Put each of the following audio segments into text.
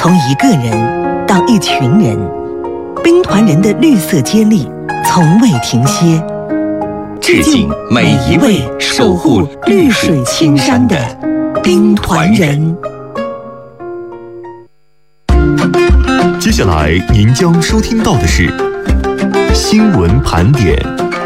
从一个人到一群人，兵团人的绿色接力从未停歇。致敬每一位守护绿水青山的兵团人。 接下来您将收听到的是新闻盘点。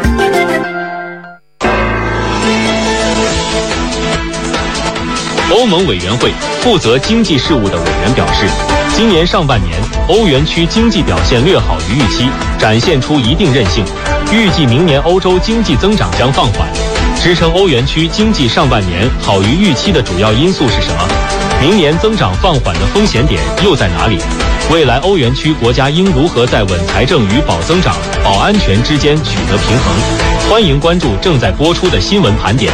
欧盟委员会负责经济事务的委员表示，今年上半年欧元区经济表现略好于预期，展现出一定韧性。预计明年欧洲经济增长将放缓。支撑欧元区经济上半年好于预期的主要因素是什么？明年增长放缓的风险点又在哪里？未来欧元区国家应如何在稳财政与保增长、保安全之间取得平衡？欢迎关注正在播出的新闻盘点。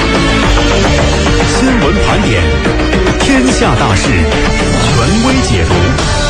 新闻盘点，天下大事，权威解读。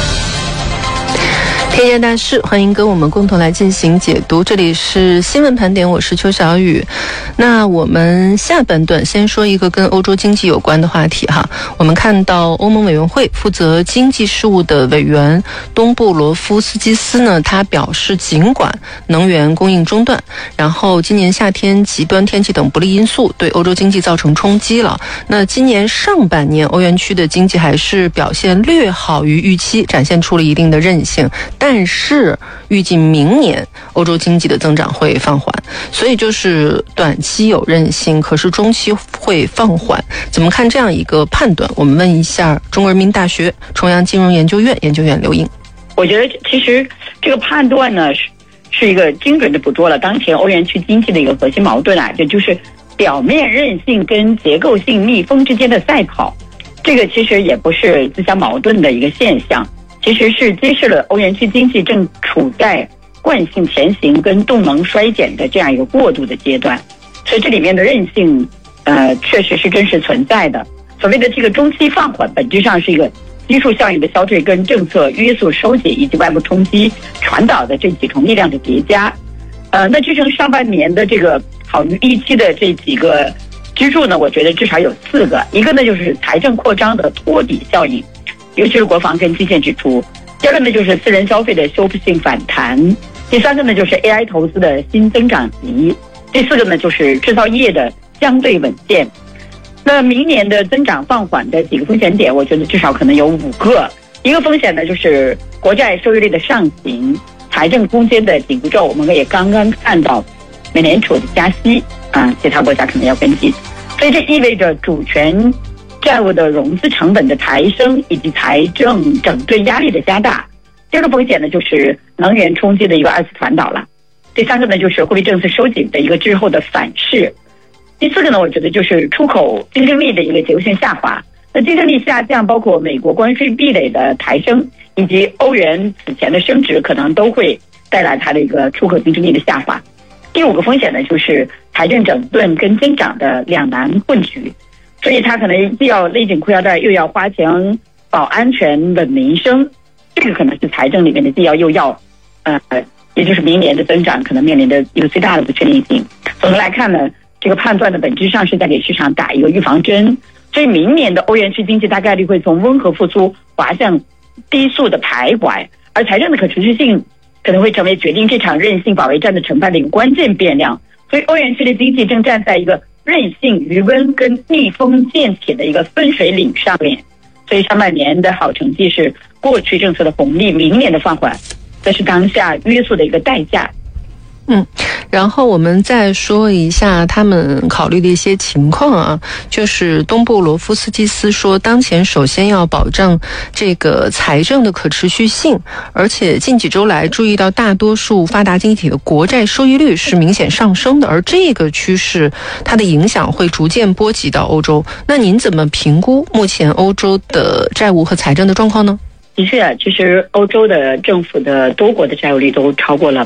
天下大事，欢迎跟我们共同来进行解读。这里是新闻盘点，我是邱小雨。那我们下半段先说一个跟欧洲经济有关的话题哈。我们看到欧盟委员会负责经济事务的委员东布罗夫斯基斯呢，他表示，尽管能源供应中断，然后今年夏天极端天气等不利因素对欧洲经济造成冲击了，那今年上半年欧元区的经济还是表现略好于预期，展现出了一定的韧性。但是预计明年欧洲经济的增长会放缓，所以就是短期有韧性，可是中期会放缓。怎么看这样一个判断？我们问一下中国人民大学重阳金融研究院研究员刘颖。 我觉得其实这个判断呢是一个精准的捕捉了当前欧元区经济的一个核心矛盾啊，这就是表面韧性跟结构性逆风之间的赛跑。这个其实也不是自相矛盾的一个现象，其实是揭示了欧元区经济正处在惯性前行跟动能衰减的这样一个过渡的阶段，所以这里面的韧性确实是真实存在的。所谓的这个中期放缓，本质上是一个基数效应的消退跟政策约束收紧以及外部冲击传导的这几重力量的叠加。那支撑上半年的这个好于预期的这几个支柱呢，我觉得至少有4个。一个呢就是财政扩张的托底效应，尤其是国防跟基建支出。第二个呢就是私人消费的修复性反弹。第三个呢就是 AI 投资的新增长极。第4个呢就是制造业的相对稳健。那明年的增长放缓的几个风险点，我觉得至少可能有5个。一个风险呢就是国债收益率的上行，财政空间的紧箍咒，我们也刚刚看到美联储的加息其他国家可能要跟进，所以这意味着主权债务的融资成本的抬升以及财政整顿压力的加大。第二个风险呢就是能源冲击的一个2次传导了。第三个呢就是货币政策收紧的一个滞后的反噬。第4个呢我觉得就是出口竞争力的一个结构性下滑。那竞争力下降包括美国关税壁垒的抬升以及欧元此前的升值，可能都会带来它的一个出口竞争力的下滑。第5个风险呢就是财政整顿跟增长的两难困局，所以它可能既要勒紧裤腰带，又要花钱保安全稳民生，这个可能是财政里面的既要又要，也就是明年的增长可能面临的一个最大的不确定性。总的来看呢，这个判断的本质上是在给市场打一个预防针，所以明年的欧元区经济大概率会从温和复苏滑向低速的徘徊，而财政的可持续性可能会成为决定这场韧性保卫战的成败的一个关键变量。所以欧元区的经济正站在一个韧性余温跟逆风渐起的一个分水岭上面，所以上半年的好成绩是过去政策的红利，明年的放缓这是当下约束的一个代价。 然后我们再说一下他们考虑的一些情况啊，就是东布罗夫斯基斯说，当前首先要保障这个财政的可持续性，而且近几周来注意到大多数发达经济体的国债收益率是明显上升的，而这个趋势它的影响会逐渐波及到欧洲。那您怎么评估目前欧洲的债务和财政的状况呢？ 的确，其实欧洲的政府的多国的债务率都超过了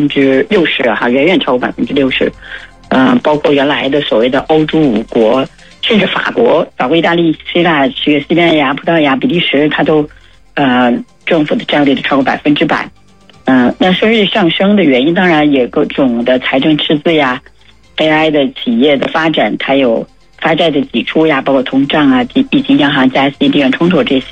60%哈，远远超过60%。包括原来的所谓的欧洲5国，甚至法国、包括意大利、希腊、西班牙、葡萄牙、比利时，它都政府的债务率都超过100%。那收益率上升的原因，当然也各种的财政赤字呀、AI 的企业的发展，还有发债的挤出呀，包括通胀啊，以及央行加息、地缘冲突这些。